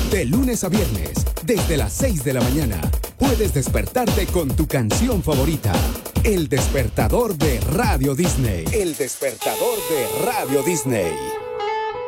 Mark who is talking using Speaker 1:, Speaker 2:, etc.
Speaker 1: De lunes a viernes, desde las 6 de la mañana, puedes despertarte con tu canción favorita. El despertador de Radio Disney. El despertador de Radio Disney.